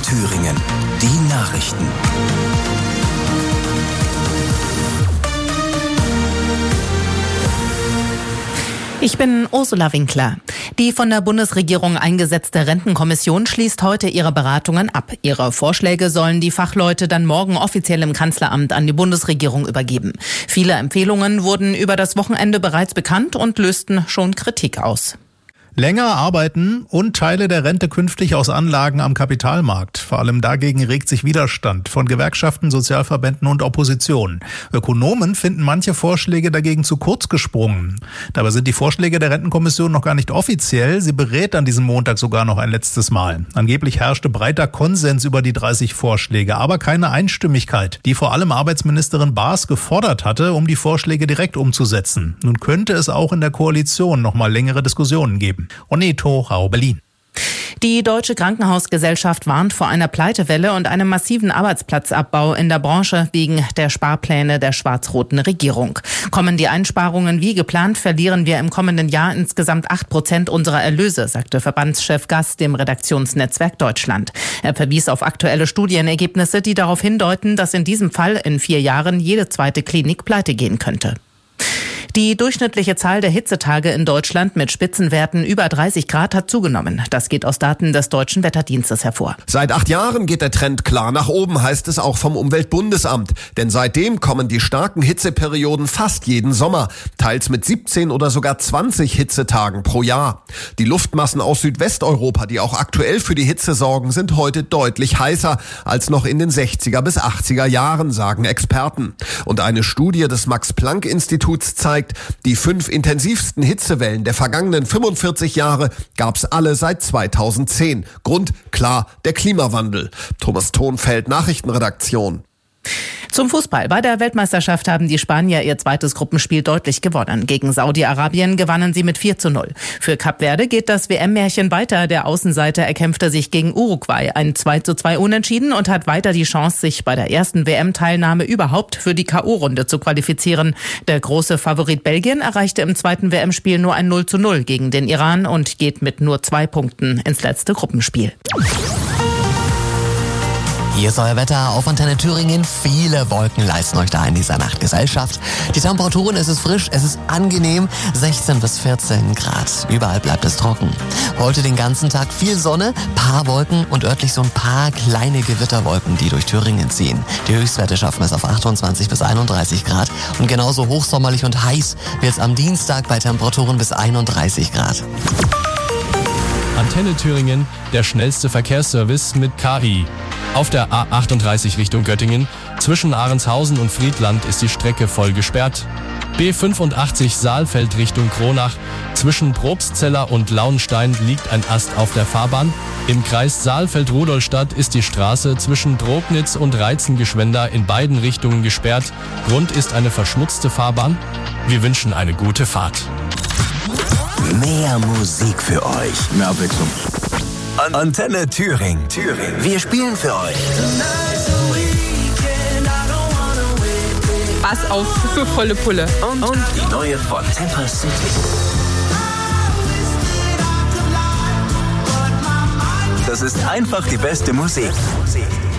Thüringen. Die Nachrichten. Ich bin Ursula Winkler. Die von der Bundesregierung eingesetzte Rentenkommission schließt heute ihre Beratungen ab. Ihre Vorschläge sollen die Fachleute dann morgen offiziell im Kanzleramt an die Bundesregierung übergeben. Viele Empfehlungen wurden über das Wochenende bereits bekannt und lösten schon Kritik aus. Länger arbeiten und Teile der Rente künftig aus Anlagen am Kapitalmarkt. Vor allem dagegen regt sich Widerstand von Gewerkschaften, Sozialverbänden und Opposition. Ökonomen finden manche Vorschläge dagegen zu kurz gesprungen. Dabei sind die Vorschläge der Rentenkommission noch gar nicht offiziell. Sie berät an diesem Montag sogar noch ein letztes Mal. Angeblich herrschte breiter Konsens über die 30 Vorschläge, aber keine Einstimmigkeit, die vor allem Arbeitsministerin Baas gefordert hatte, um die Vorschläge direkt umzusetzen. Nun könnte es auch in der Koalition noch mal längere Diskussionen geben. Oneto, Rau, Berlin. Die Deutsche Krankenhausgesellschaft warnt vor einer Pleitewelle und einem massiven Arbeitsplatzabbau in der Branche wegen der Sparpläne der schwarz-roten Regierung. Kommen die Einsparungen wie geplant, verlieren wir im kommenden Jahr insgesamt 8% unserer Erlöse, sagte Verbandschef Gass dem Redaktionsnetzwerk Deutschland. Er verwies auf aktuelle Studienergebnisse, die darauf hindeuten, dass in diesem Fall in 4 Jahren jede zweite Klinik pleite gehen könnte. Die durchschnittliche Zahl der Hitzetage in Deutschland mit Spitzenwerten über 30 Grad hat zugenommen. Das geht aus Daten des Deutschen Wetterdienstes hervor. Seit 8 Jahren geht der Trend klar nach oben, heißt es auch vom Umweltbundesamt. Denn seitdem kommen die starken Hitzeperioden fast jeden Sommer, teils mit 17 oder sogar 20 Hitzetagen pro Jahr. Die Luftmassen aus Südwesteuropa, die auch aktuell für die Hitze sorgen, sind heute deutlich heißer als noch in den 60er bis 80er Jahren, sagen Experten. Und eine Studie des Max-Planck-Instituts zeigt, die 5 intensivsten Hitzewellen der vergangenen 45 Jahre gab's alle seit 2010. Grund, klar, der Klimawandel. Thomas Thonfeld, Nachrichtenredaktion. Zum Fußball. Bei der Weltmeisterschaft haben die Spanier ihr zweites Gruppenspiel deutlich gewonnen. Gegen Saudi-Arabien gewannen sie mit 4:0. Für Kap Verde geht das WM-Märchen weiter. Der Außenseiter erkämpfte sich gegen Uruguay ein 2:2 Unentschieden und hat weiter die Chance, sich bei der ersten WM-Teilnahme überhaupt für die K.O.-Runde zu qualifizieren. Der große Favorit Belgien erreichte im zweiten WM-Spiel nur ein 0:0 gegen den Iran und geht mit nur 2 Punkten ins letzte Gruppenspiel. Hier ist euer Wetter auf Antenne Thüringen. Viele Wolken leisten euch da in dieser Nacht Gesellschaft. Die Temperaturen, es ist frisch, es ist angenehm, 16 bis 14 Grad. Überall bleibt es trocken. Heute den ganzen Tag viel Sonne, paar Wolken und örtlich so ein paar kleine Gewitterwolken, die durch Thüringen ziehen. Die Höchstwerte schaffen es auf 28 bis 31 Grad. Und genauso hochsommerlich und heiß wird es am Dienstag bei Temperaturen bis 31 Grad. Antenne Thüringen, der schnellste Verkehrsservice mit KI. Auf der A38 Richtung Göttingen, zwischen Ahrenshausen und Friedland ist die Strecke voll gesperrt. B85 Saalfeld Richtung Kronach, zwischen Probstzeller und Lauenstein liegt ein Ast auf der Fahrbahn. Im Kreis Saalfeld-Rudolstadt ist die Straße zwischen Drognitz und Reizengeschwender in beiden Richtungen gesperrt. Grund ist eine verschmutzte Fahrbahn. Wir wünschen eine gute Fahrt. Mehr Musik für euch. Mehr Abwechslung. Antenne Thüringen. Wir spielen für euch. Pass auf für volle Pulle. Und die neue von Temper City. Das ist einfach die beste Musik.